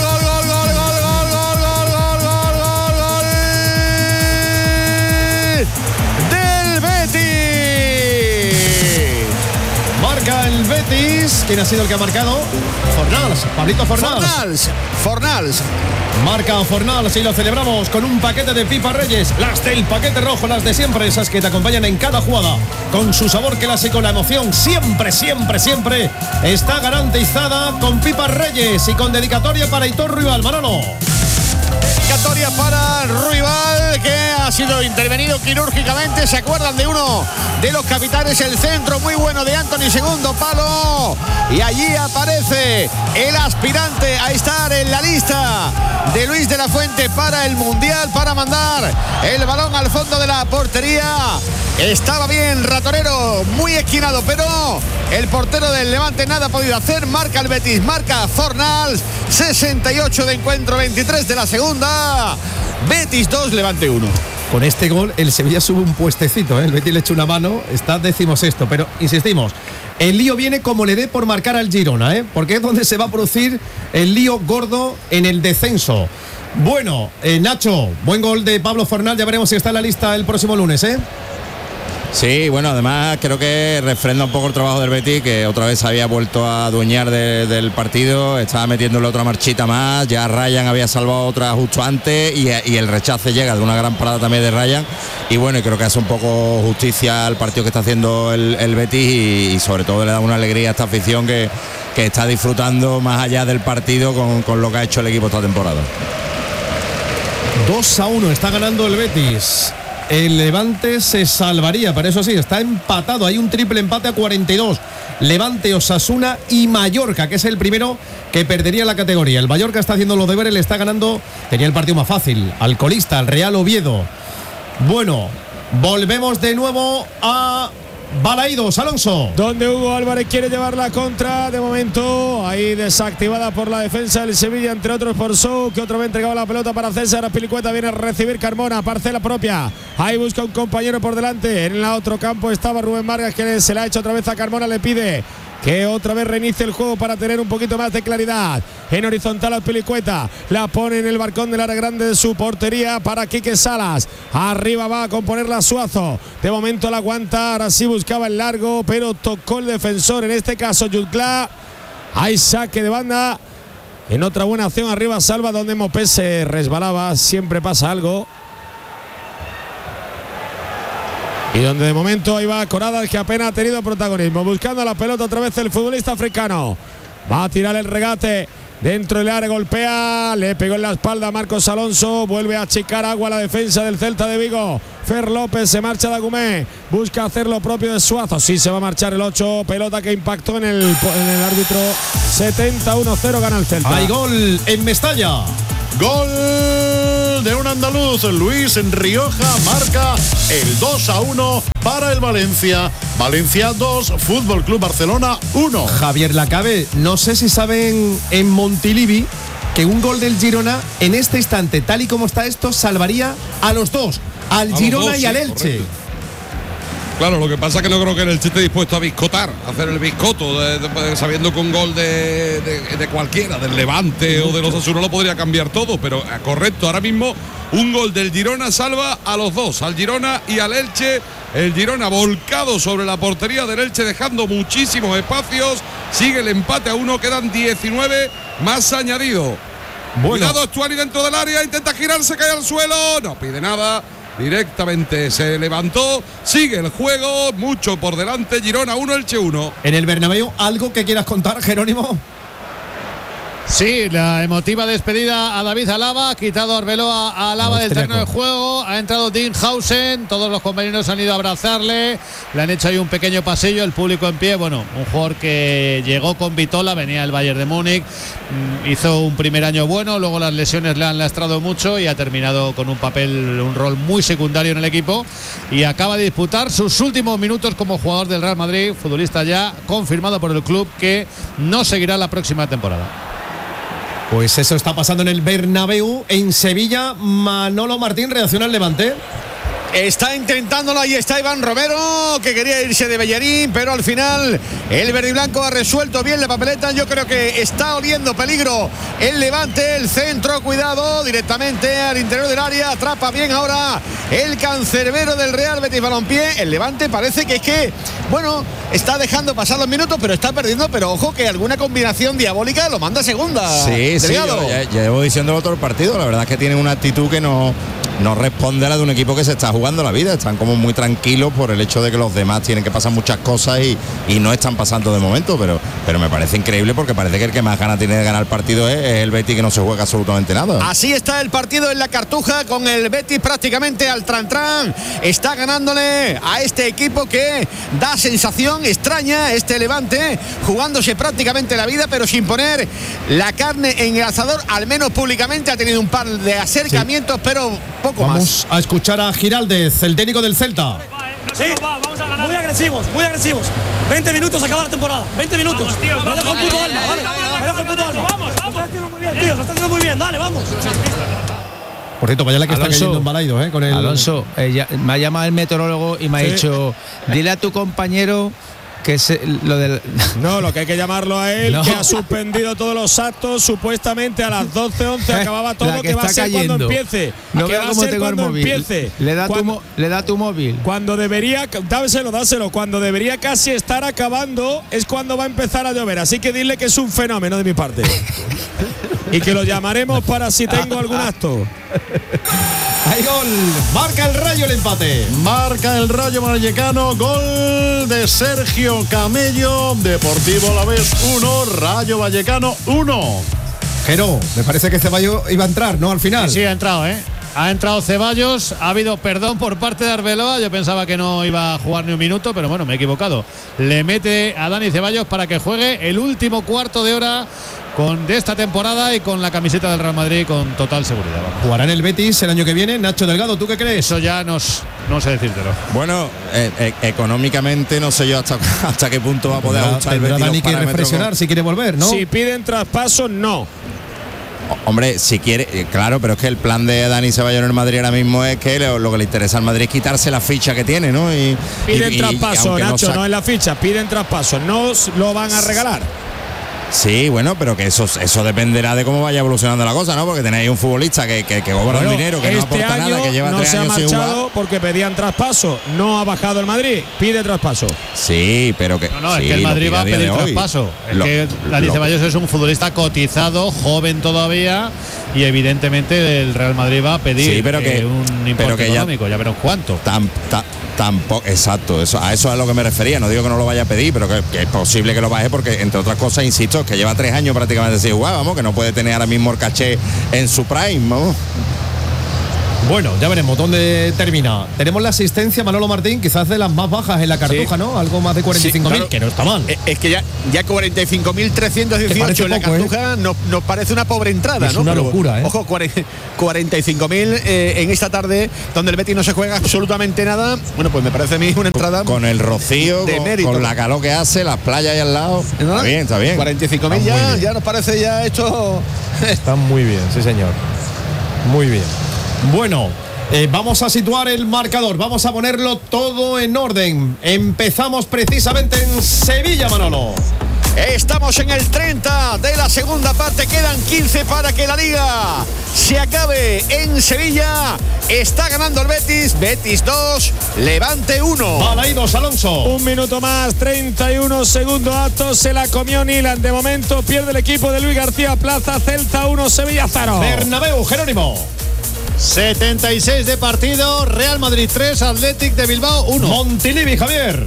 El Betis, ¿quién ha sido el que ha marcado? Fornals, Pablito Fornals. Fornals, Fornals. Marca Fornals y lo celebramos con un paquete de Pipa Reyes, las del paquete rojo, las de siempre, esas que te acompañan en cada jugada, con su sabor clásico, la emoción siempre, siempre, siempre está garantizada con Pipa Reyes y con dedicatoria para Hitor Ruibal. Manolo. Dedicatoria para Ruibal, que ha sido intervenido quirúrgicamente. ¿Se acuerdan de uno de los capitanes? El centro muy bueno de Anthony, segundo palo. Y allí aparece el aspirante a estar en la lista de Luis de la Fuente para el Mundial, para mandar el balón al fondo de la portería. Estaba bien Ratonero, muy esquinado, pero el portero del Levante nada ha podido hacer. Marca el Betis, marca Fornals. sesenta y ocho de encuentro, veintitrés de la segunda. Betis dos, Levante uno. Con este gol el Sevilla sube un puestecito, ¿eh? El Betis le echa una mano, está decimosexto, pero insistimos, el lío viene como le dé por marcar al Girona, ¿eh? Porque es donde se va a producir el lío gordo en el descenso. Bueno, eh, Nacho, buen gol de Pablo Fornals, ya veremos si está en la lista el próximo lunes, ¿eh? Sí, bueno, además creo que refrenda un poco el trabajo del Betis, que otra vez había vuelto a adueñar de, del partido, estaba metiéndole otra marchita más, ya Ryan había salvado otra justo antes y, y el rechace llega de una gran parada también de Ryan, y bueno, y creo que hace un poco justicia al partido que está haciendo el, el Betis y, y sobre todo le da una alegría a esta afición que, que está disfrutando más allá del partido con, con lo que ha hecho el equipo esta temporada. dos a uno está ganando el Betis. el Levante se salvaría, pero eso sí, está empatado. Hay un triple empate a cuarenta y dos. Levante, Osasuna y Mallorca, que es el primero que perdería la categoría. El Mallorca está haciendo los deberes, le está ganando, tenía el partido más fácil, al colista, al Real Oviedo. Bueno, volvemos de nuevo a Balaídos, Alonso. Donde Hugo Álvarez quiere llevar la contra, de momento ahí desactivada por la defensa del Sevilla, entre otros por Sou, que otra vez entregaba la pelota para César Azpilicueta. Viene a recibir Carmona, parcela propia, ahí busca un compañero por delante. En el otro campo estaba Rubén Vargas, que se la ha hecho otra vez a Carmona, le pide que otra vez reinicie el juego para tener un poquito más de claridad. En horizontal Azpilicueta, la pone en el balcón del área grande de su portería para Quique Salas. Arriba va a componerla Suazo. De momento la aguanta, ahora sí buscaba el largo, pero tocó el defensor, en este caso Jutgla. Hay saque de banda. En otra buena acción arriba Salva, donde Mopé se resbalaba, siempre pasa algo. Y donde de momento ahí va Coradas, que apenas ha tenido protagonismo. Buscando la pelota otra vez el futbolista africano. Va a tirar el regate dentro del área, golpea, le pegó en la espalda a Marcos Alonso. Vuelve a achicar agua la defensa del Celta de Vigo. Fer López, se marcha de Agumé, busca hacer lo propio de Suazo. Sí, se va a marchar el ocho. Pelota que impactó en el, en el árbitro. setenta y uno cero gana el Celta. Hay gol en Mestalla. Gol de un andaluz, Luis Rioja marca el dos a uno para el Valencia. Valencia dos, Fútbol Club Barcelona uno. Javier Lacabe, no sé si saben en Montilivi que un gol del Girona en este instante, tal y como está esto, salvaría a los dos, al a Girona dos, y al sí, Elche. Correcto. Claro, lo que pasa es que no creo que el Elche esté dispuesto a biscotar, a hacer el biscoto, de, de, sabiendo que un gol de, de, de cualquiera, del Levante o de los Osasuna lo podría cambiar todo, pero correcto, ahora mismo un gol del Girona salva a los dos, al Girona y al Elche. El Girona volcado sobre la portería del Elche, dejando muchísimos espacios. Sigue el empate a uno, quedan diecinueve más añadido. Bueno. Cuidado, Stuani dentro del área, intenta girarse, cae al suelo, no pide nada. Directamente se levantó, sigue el juego, mucho por delante, Girona uno, Elche uno. En el Bernabéu, ¿algo que quieras contar, Jerónimo? Sí, la emotiva despedida a David Alaba, ha quitado Arbeloa a Alaba del terreno de juego, ha entrado Dinghausen, todos los compañeros han ido a abrazarle, le han hecho ahí un pequeño pasillo, el público en pie. Bueno, un jugador que llegó con Vitola, venía del Bayern de Múnich, hizo un primer año bueno, luego las lesiones le han lastrado mucho y ha terminado con un papel, un rol muy secundario en el equipo, y acaba de disputar sus últimos minutos como jugador del Real Madrid, futbolista ya confirmado por el club que no seguirá la próxima temporada. Pues eso está pasando en el Bernabéu. En Sevilla, Manolo Martín reacciona al Levante. Está intentándolo, ahí está Iván Romero, que quería irse de Bellarín, pero al final el verde y blanco ha resuelto bien la papeleta. Yo creo que está oliendo peligro el Levante, el centro, cuidado, directamente al interior del área, atrapa bien ahora el cancerbero del Real Betis Balompié. El Levante parece que es que, bueno, está dejando pasar los minutos, pero está perdiendo, pero ojo que alguna combinación diabólica lo manda a segunda. Sí, sí, yo, ya, ya llevo diciéndolo todo el partido, la verdad es que tiene una actitud que no... no responde a la de un equipo que se está jugando la vida. Están como muy tranquilos por el hecho de que los demás tienen que pasar muchas cosas y, y no están pasando de momento, pero, pero me parece increíble porque parece que el que más ganas tiene de ganar el partido es, es el Betis, que no se juega absolutamente nada. Así está el partido en la Cartuja, con el Betis prácticamente al tran-tran. Está ganándole a este equipo que da sensación extraña, este Levante, jugándose prácticamente la vida, pero sin poner la carne en el asador, al menos públicamente. Ha tenido un par de acercamientos, sí, pero poco Vamos más. a escuchar a Giraldez, el técnico del Celta. Sí, vamos a ganar. Muy agresivos, muy agresivos. veinte minutos acaba la temporada. veinte minutos. Vamos, tío, vamos, vamos, el puto alma, vale. Vamos, el puto alma. Vamos, vamos. Lo estás haciendo muy bien, tío. Lo estás haciendo muy bien. Dale, vamos. Por cierto, vaya la que Alonso, está cayendo en Balaidos, ¿eh? Con el... Alonso, eh, ya, me ha llamado el meteorólogo y me ha Sí. dicho, dile a tu compañero que es lo del... No, lo que hay que llamarlo a él, No. que ha suspendido todos los actos. Supuestamente a las doce once acababa todo, La que, que va a está ser cuando cayendo. empiece. No que veo va a cómo ser tengo el cuando móvil. empiece. Le da, tu, Cuando- mo- le da tu móvil. Cuando debería, dáselo, dáselo, cuando debería casi estar acabando es cuando va a empezar a llover. Así que dile que es un fenómeno de mi parte. Y que lo llamaremos para si tengo algún acto. Hay gol. Marca el Rayo el empate. Marca el Rayo Vallecano, gol de Sergio Camello. Deportivo Alavés uno, Rayo Vallecano uno. Jero, me parece que Ceballos iba a entrar, ¿no? Al final. Sí, ha entrado, ¿eh? Ha entrado Ceballos, ha habido perdón por parte de Arbeloa. Yo pensaba que no iba a jugar ni un minuto, pero bueno, me he equivocado. Le mete a Dani Ceballos para que juegue el último cuarto de hora con de esta temporada y con la camiseta del Real Madrid con total seguridad. Vamos. ¿Jugará en el Betis el año que viene? Nacho Delgado, ¿tú qué crees? Eso ya nos, no sé decírtelo. Bueno, eh, eh, económicamente no sé yo hasta, hasta qué punto va a poder ajustar el Betis. Dani que reflexionar si quiere volver, ¿no? Si piden traspaso, no. Hombre, si quiere, eh, claro, pero es que el plan de Dani Ceballos en el Madrid ahora mismo es que lo, lo que le interesa al Madrid es quitarse la ficha que tiene, ¿no? Y, piden y, traspaso, y Nacho, no, no en la ficha, piden traspaso, no lo van a regalar. Sí, bueno, pero que eso, eso dependerá de cómo vaya evolucionando la cosa, ¿no? Porque tenéis un futbolista que, que, que cobra bueno, un dinero, que este no aporta año nada, que lleva no tres se años ha sin marchado jugar. porque pedían traspaso. No ha bajado el Madrid, pide traspaso. Sí, pero que. No, no, sí, es que el Madrid va a pedir a traspaso. Es lo, que Dani Ceballos es un futbolista cotizado, joven todavía, y evidentemente el Real Madrid va a pedir sí, pero que, eh, un importe pero que económico, ya, ya veremos cuánto. Tam, tam, tampoco, exacto, eso, a eso es a lo que me refería. No digo que no lo vaya a pedir, pero que, que es posible que lo baje porque, entre otras cosas, insisto, que lleva tres años prácticamente sin jugar, vamos, que no puede tener ahora mismo el caché en su prime, vamos. Bueno, ya veremos dónde termina. Tenemos la asistencia, Manolo Martín, quizás de las más bajas en la Cartuja, sí. ¿no? Algo más de cuarenta y cinco mil, sí, claro, que no está mal. Es que ya, ya cuarenta y cinco mil trescientos dieciocho en la poco, Cartuja, ¿eh? nos, nos parece una pobre entrada, es ¿no? una Pero, locura, ¿eh? Ojo, cuarenta y cinco mil eh, en esta tarde donde el Betis no se juega absolutamente nada. Bueno, pues me parece a mí una entrada con el rocío, de con, mérito. Con la calor que hace, las playas ahí al lado. ¿No? Está bien, está bien. cuarenta y cinco mil ya, ya nos parece ya esto. Está muy bien, sí señor. Muy bien. Bueno. Eh, vamos a situar el marcador, vamos a ponerlo todo en orden. Empezamos precisamente en Sevilla, Manolo. Estamos en el treinta de la segunda parte, quedan quince para que la liga se acabe en Sevilla. Está ganando el Betis, Betis dos, Levante uno. Balaidos, Alonso. Un minuto más, treinta y uno segundos actos, se la comió Nilan. De momento pierde el equipo de Luis García Plaza, Celta uno, Sevilla cero. Bernabéu, Jerónimo. setenta y seis de partido, Real Madrid tres, Athletic de Bilbao uno. Montilivi, Javier.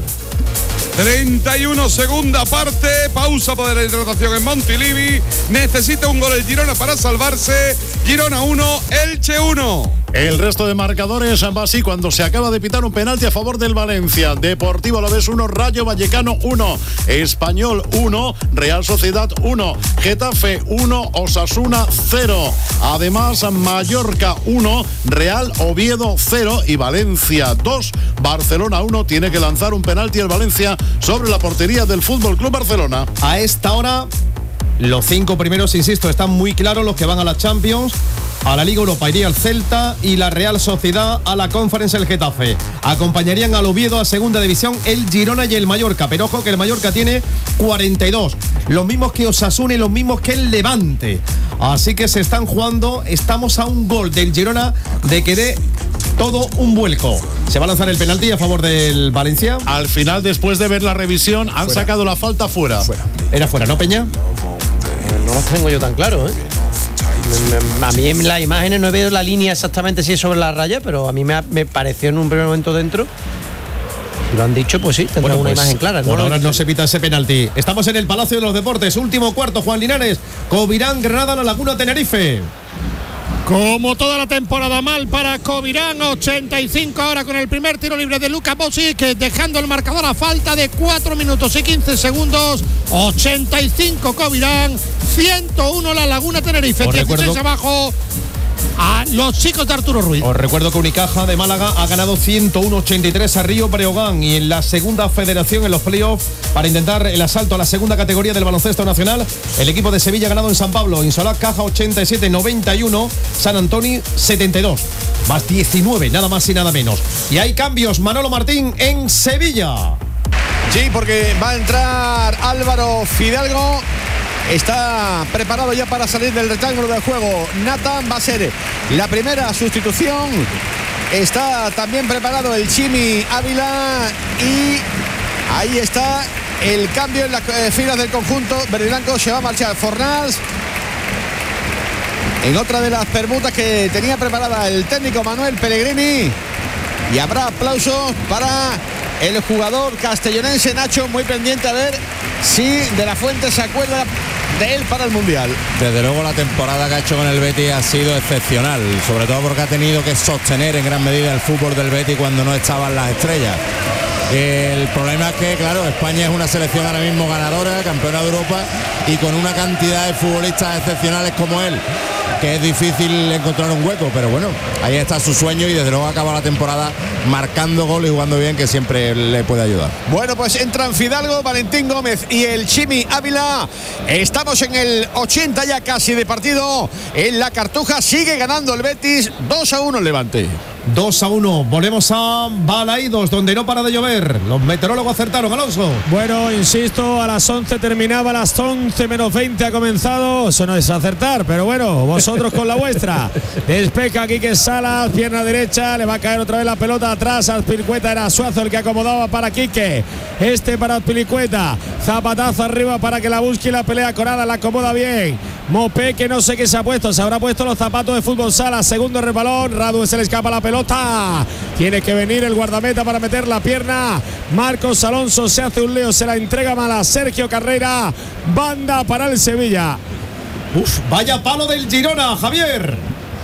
treinta y uno segunda parte, pausa para la hidratación en Montilivi. Necesita un gol el Girona para salvarse. Girona uno, Elche uno. El resto de marcadores va así cuando se acaba de pitar un penalti a favor del Valencia. Deportivo Alavés uno, Rayo Vallecano uno, Español uno, Real Sociedad uno, Getafe uno, Osasuna cero. Además, Mallorca uno, Real Oviedo cero y Valencia dos. Barcelona uno, tiene que lanzar un penalti el Valencia sobre la portería del Fútbol Club Barcelona. A esta hora, los cinco primeros, insisto, están muy claros los que van a la Champions. A la Liga Europa iría el Celta y la Real Sociedad a la Conference el Getafe. Acompañarían al Oviedo a Segunda División el Girona y el Mallorca. Pero ojo que el Mallorca tiene cuarenta y dos. Los mismos que Osasuna y los mismos que el Levante. Así que se están jugando. Estamos a un gol del Girona de que dé todo un vuelco. ¿Se va a lanzar el penalti a favor del Valencia? Al final, después de ver la revisión, han fuera. sacado la falta fuera. fuera. Era fuera, ¿no, Peña? No lo tengo yo tan claro, ¿eh? A mí en las imágenes no he visto la línea exactamente si es sobre la raya, pero a mí me, ha, me pareció en un primer momento dentro. Si lo han dicho, pues sí, tendrá bueno, una pues, imagen clara. Por ¿no? ahora no se pita ese penalti. Estamos en el Palacio de los Deportes, último cuarto, Juan Linares. Covirán, Granada, La Laguna, Tenerife. Como toda la temporada mal para Covirán, ochenta y cinco ahora con el primer tiro libre de Luka Bosic, dejando el marcador a falta de cuatro minutos y quince segundos. ochenta y cinco Covirán, ciento uno La Laguna Tenerife, Os dieciséis recuerdo, abajo a los chicos de Arturo Ruiz. Os recuerdo que Unicaja de Málaga ha ganado ciento uno ochenta y tres a Río Breogán y en la segunda federación en los playoffs para intentar el asalto a la segunda categoría del baloncesto nacional, el equipo de Sevilla ha ganado en San Pablo, Insolá Caja ochenta y siete noventa y uno, San Antonio setenta y dos, más diecinueve, nada más y nada menos. Y hay cambios, Manolo Martín, en Sevilla. Sí, porque va a entrar Álvaro Fidalgo. Está preparado ya para salir del rectángulo del juego. Nathan va a ser la primera sustitución. Está también preparado el Chimi Ávila. Y ahí está el cambio en las eh, filas del conjunto verde y blanco. Se va a marchar Fornals en otra de las permutas que tenía preparada el técnico Manuel Pellegrini. Y habrá aplausos para el jugador castellonense. Nacho, muy pendiente a ver si De la Fuente se acuerda de él para el Mundial. Desde luego la temporada que ha hecho con el Betis ha sido excepcional, sobre todo porque ha tenido que sostener en gran medida el fútbol del Betis cuando no estaban las estrellas. El problema es que, claro, España es una selección ahora mismo ganadora, campeona de Europa, y con una cantidad de futbolistas excepcionales como él, que es difícil encontrar un hueco, pero bueno, ahí está su sueño y desde luego acaba la temporada marcando gol y jugando bien, que siempre le puede ayudar. Bueno, pues entran Fidalgo, Valentín Gómez y el Chimi Ávila. Estamos en el ochenta ya casi de partido. En la Cartuja sigue ganando el Betis, dos a uno el Levante. dos a uno, volvemos a Balaídos, donde no para de llover. Los meteorólogos acertaron, Alonso. Bueno, insisto, a las once terminaba, a las once menos veinte ha comenzado. Eso no es acertar, pero bueno, vosotros con la vuestra. Despeja Quique Salas, pierna derecha, le va a caer otra vez la pelota atrás. Azpilicueta, era Suazo el que acomodaba para Quique. Este para Azpilicueta, zapatazo arriba para que la busque y la pelea Corada, la acomoda bien. Mopé, que no sé qué se ha puesto, se habrá puesto los zapatos de fútbol sala. Segundo rebalón, Radu se le escapa la pelota. Tiene que venir el guardameta para meter la pierna. Marcos Alonso se hace un lío, se la entrega mal a Sergio Carreira. Banda para el Sevilla. Uf, vaya palo del Girona, Javier.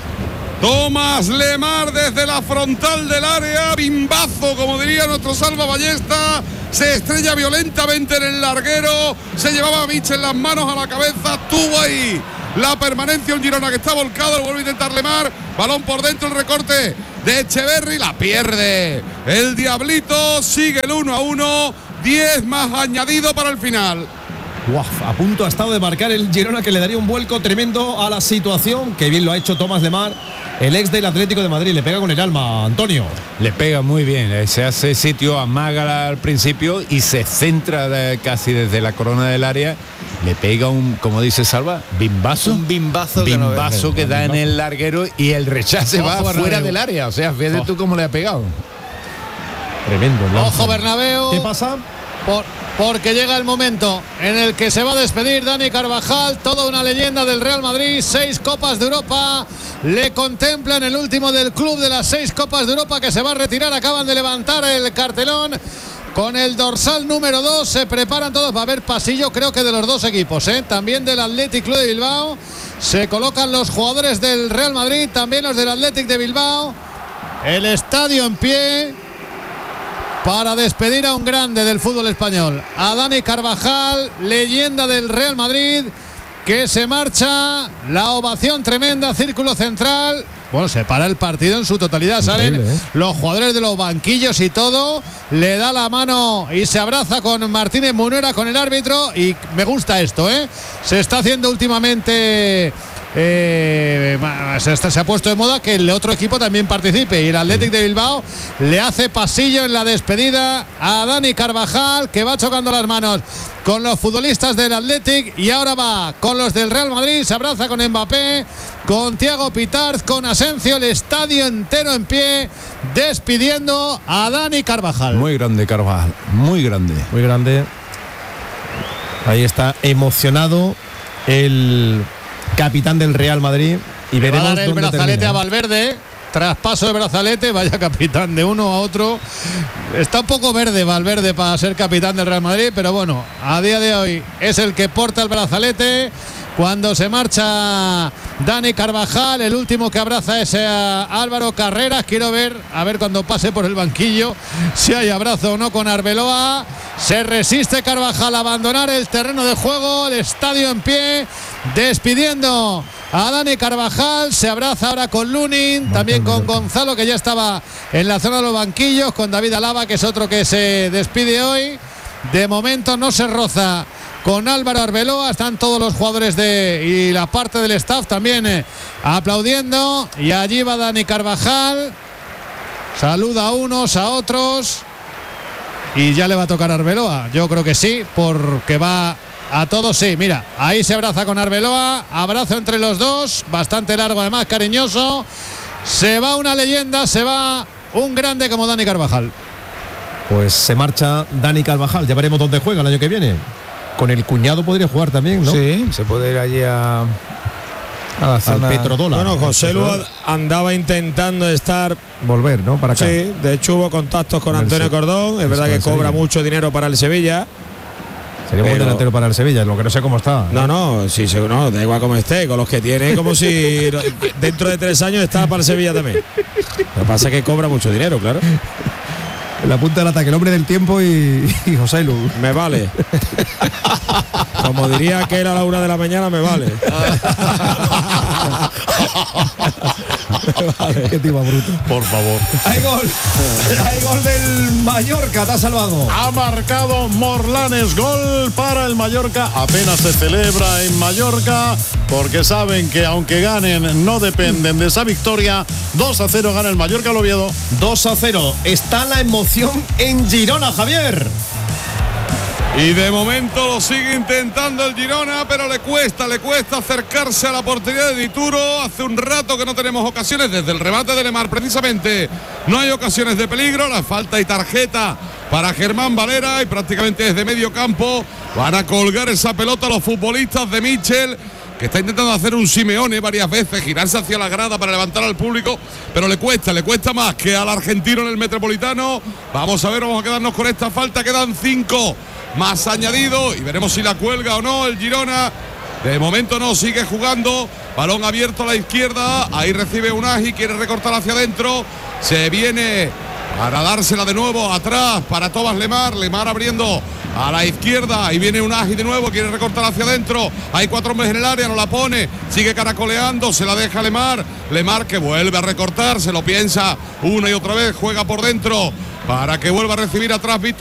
Tomás Lemar desde la frontal del área, bimbazo, como diría nuestro Salva Ballesta, se estrella violentamente en el larguero, se llevaba a Mitchell las manos a la cabeza, tuvo ahí la permanencia un Girona que está volcado, lo vuelve a intentar Lemar, balón por dentro, el recorte de Echeverri, la pierde el Diablito, sigue el uno a uno, diez más añadido para el final. Uf, a punto ha estado de marcar el Girona, que le daría un vuelco tremendo a la situación. Que bien lo ha hecho Tomás Lemar, el ex del Atlético de Madrid. Le pega con el alma, Antonio. Le pega muy bien, se hace sitio a Mágala al principio y se centra de, casi desde la corona del área. Le pega un, como dice Salva, bimbazo. Un bimbazo, bimbazo que, no que da bimbazo. En el larguero y el rechace Ojo, va Bernabéu. Fuera del área. O sea, fíjate oh. tú cómo le ha pegado. Tremendo. Ojo, Bernabéu. ¿Qué pasa? Por, porque llega el momento en el que se va a despedir Dani Carvajal, toda una leyenda del Real Madrid, seis Copas de Europa, le contemplan el último del club de las seis Copas de Europa que se va a retirar, acaban de levantar el cartelón con el dorsal número dos, se preparan todos, va a haber pasillo creo que de los dos equipos, ¿eh? También del Athletic Club de Bilbao, se colocan los jugadores del Real Madrid, también los del Athletic de Bilbao, el estadio en pie para despedir a un grande del fútbol español, a Dani Carvajal, leyenda del Real Madrid, que se marcha, la ovación tremenda, círculo central. Bueno, se para el partido en su totalidad, salen ¿eh? los jugadores de los banquillos y todo, le da la mano y se abraza con Martínez Munuera, con el árbitro, y me gusta esto, ¿eh? Se está haciendo últimamente... Eh, se, se ha puesto de moda que el otro equipo también participe y el Athletic de Bilbao le hace pasillo en la despedida a Dani Carvajal, que va chocando las manos con los futbolistas del Athletic y ahora va con los del Real Madrid, se abraza con Mbappé, con Thiago Pitarz, con Asensio, el estadio entero en pie despidiendo a Dani Carvajal. Muy grande Carvajal, muy grande. Muy grande. Ahí está emocionado el capitán del Real Madrid y veremos va a dar el dónde brazalete termina. A Valverde, traspaso de brazalete, vaya capitán de uno a otro. Está un poco verde Valverde para ser capitán del Real Madrid, pero bueno, a día de hoy es el que porta el brazalete. Cuando se marcha Dani Carvajal, el último que abraza es a Álvaro Carreras. Quiero ver, a ver cuando pase por el banquillo, si hay abrazo o no con Arbeloa. Se resiste Carvajal a abandonar el terreno de juego, el estadio en pie, despidiendo a Dani Carvajal. Se abraza ahora con Lunin, también con Gonzalo, que ya estaba en la zona de los banquillos, con David Alaba, que es otro que se despide hoy. De momento no se roza con Álvaro Arbeloa, están todos los jugadores de y la parte del staff también eh, aplaudiendo, y allí va Dani Carvajal, saluda a unos, a otros, y ya le va a tocar a Arbeloa, yo creo que sí, porque va a todos, sí, mira, ahí se abraza con Arbeloa, abrazo entre los dos, bastante largo además, cariñoso, se va una leyenda, se va un grande como Dani Carvajal. Pues se marcha Dani Carvajal, ya veremos dónde juega el año que viene. Con el cuñado podría jugar también, ¿no? Sí, se puede ir allí a, A la al zona- petrodólar. Bueno, José Lu andaba intentando estar. Volver, ¿no? Para acá. Sí, de hecho hubo contactos con Del Antonio Se- Cordón. Es verdad con que el cobra Sevilla. mucho dinero para el Sevilla. Sería un buen pero- delantero para el Sevilla, lo que no sé cómo está. No, no, sí, sí, no, da igual como esté, con los que tiene, como si dentro de tres años está para el Sevilla también. Lo que pasa es que cobra mucho dinero, claro. En la punta del ataque, el hombre del tiempo y, y José Lu. Me vale. Como diría que era a la una de la mañana, me vale. Vale. Qué tipo bruto. Por favor. Hay gol. Hay gol del Mallorca, te ha salvado. Ha marcado Morlanes, gol para el Mallorca. Apenas se celebra en Mallorca porque saben que aunque ganen no dependen de esa victoria. dos a cero gana el Mallorca al Oviedo. dos a cero. Está la emoción en Girona, Javier. Y de momento lo sigue intentando el Girona, pero le cuesta, le cuesta acercarse a la portería de Dituro. Hace un rato que no tenemos ocasiones desde el remate de Lemar, precisamente. No hay ocasiones de peligro, la falta y tarjeta para Germán Valera y prácticamente desde medio campo van a colgar esa pelota los futbolistas de Michel, que está intentando hacer un Simeone varias veces, girarse hacia la grada para levantar al público, pero le cuesta, le cuesta más que al argentino en el Metropolitano. Vamos a ver, vamos a quedarnos con esta falta, quedan cinco más añadido y veremos si la cuelga o no el Girona. De momento no, sigue jugando, balón abierto a la izquierda, ahí recibe Unai, quiere recortar hacia adentro, se viene para dársela de nuevo atrás para Tomás Lemar, Lemar abriendo a la izquierda, ahí viene Unai de nuevo, quiere recortar hacia adentro, hay cuatro hombres en el área, no la pone, sigue caracoleando, se la deja Lemar, Lemar que vuelve a recortar, se lo piensa una y otra vez, juega por dentro para que vuelva a recibir atrás Víctor